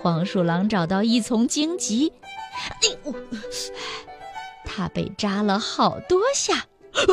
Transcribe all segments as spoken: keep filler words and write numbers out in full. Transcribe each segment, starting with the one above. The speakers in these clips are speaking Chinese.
黄鼠狼找到一丛荆棘，哎呦，他被扎了好多下，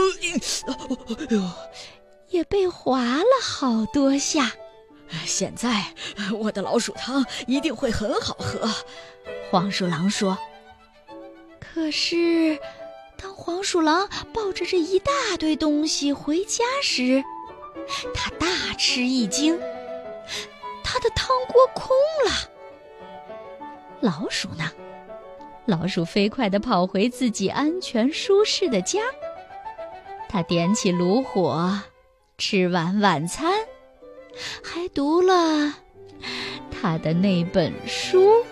也被划了好多下。 现在我的老鼠汤一定会很好喝， 黄鼠狼说。可是当黄鼠狼抱着这一大堆东西回家时，他大吃一惊，他的汤锅空了。老鼠呢？老鼠飞快地跑回自己安全舒适的家，他点起炉火，吃完晚餐，还读了他的那本书。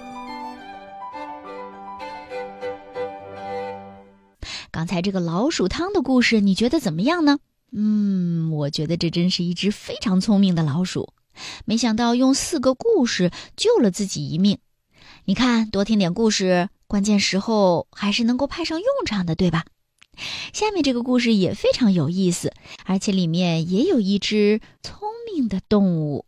刚才这个老鼠汤的故事，你觉得怎么样呢？嗯，我觉得这真是一只非常聪明的老鼠，没想到用四个故事救了自己一命。你看，多听点故事，关键时候还是能够派上用场的，对吧？下面这个故事也非常有意思，而且里面也有一只聪明的动物。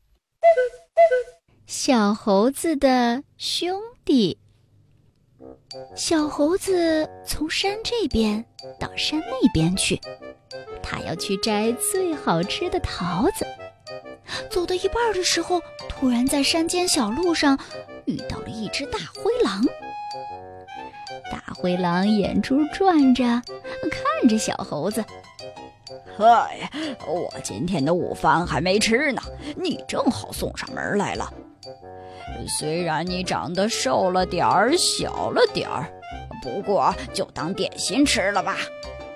小猴子的兄弟。小猴子从山这边到山那边去，他要去摘最好吃的桃子。走到一半的时候，突然在山间小路上遇到了一只大灰狼。大灰狼眼珠转着，看着小猴子。 嗨，我今天的午饭还没吃呢，你正好送上门来了。虽然你长得瘦了点儿，小了点儿，不过就当点心吃了吧。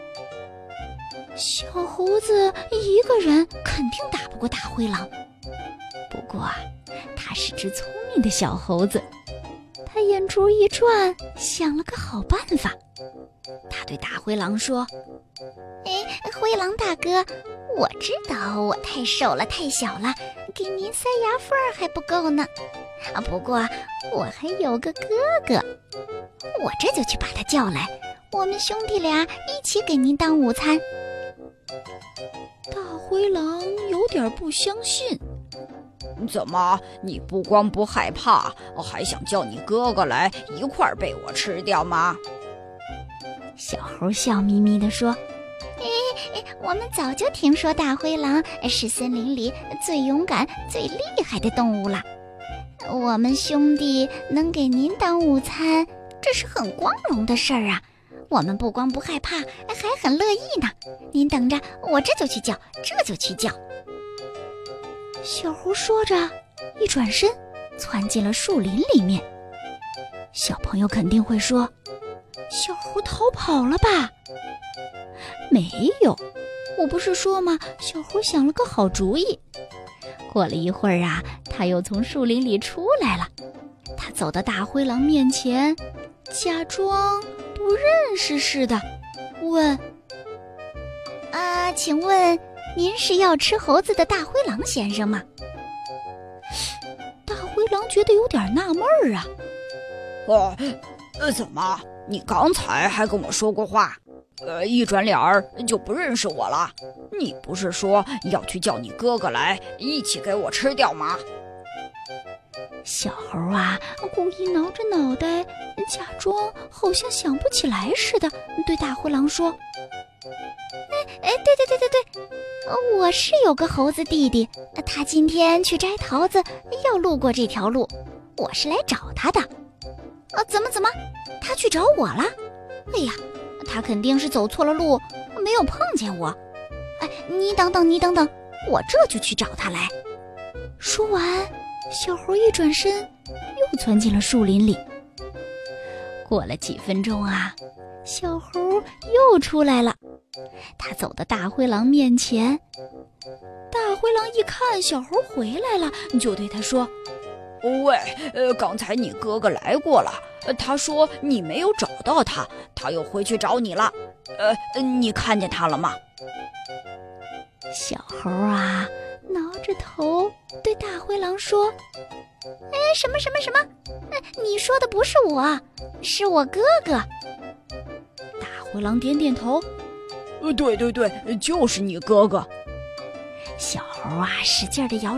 小猴子一个人肯定打不过大灰狼，不过啊，他是只聪明的小猴子。他眼珠一转，想了个好办法。他对大灰狼说：哎，灰狼大哥，我知道我太瘦了太小了，给您塞牙缝还不够呢。啊，不过我还有个哥哥，我这就去把他叫来，我们兄弟俩一起给您当午餐。大灰狼有点不相信。 怎么，你不光不害怕，还想叫你哥哥来一块儿被我吃掉吗？ 小猴笑眯眯地说：哎，我们早就听说大灰狼是森林里最勇敢最厉害的动物了，我们兄弟能给您当午餐，这是很光荣的事儿啊，我们不光不害怕，还很乐意呢。您等着，我这就去叫，这就去叫。小猴说着，一转身窜进了树林里面。小朋友肯定会说，小猴逃跑了吧？没有，我不是说吗？小猴想了个好主意。过了一会儿啊，他又从树林里出来了。他走到大灰狼面前，假装不认识似的，问：啊，请问您是要吃猴子的大灰狼先生吗？大灰狼觉得有点纳闷儿啊。 呃，呃，怎么？你刚才还跟我说过话，呃，一转脸儿就不认识我了？你不是说要去叫你哥哥来一起给我吃掉吗？ 小猴啊，故意挠着脑袋，假装好像想不起来似的，对大灰狼说：哎哎，对对对对对，我是有个猴子弟弟，他今天去摘桃子，要路过这条路，我是来找他的。啊，怎么怎么，他去找我了？哎呀，他肯定是走错了路，没有碰见我。哎，你等等，你等等，我这就去找他来。说完，小猴一转身，又窜进了树林里。过了几分钟啊，小猴又出来了。他走到大灰狼面前，大灰狼一看小猴回来了，就对他说： 喂，呃，刚才你哥哥来过了，他说你没有找到他，他又回去找你了。呃，你看见他了吗？ 小猴啊，挠着头对大灰狼说：哎，什么什么什么？你说的不是我，是我哥哥。大灰狼点点头： 呃，对对对，就是你哥哥。 小猴啊，使劲地摇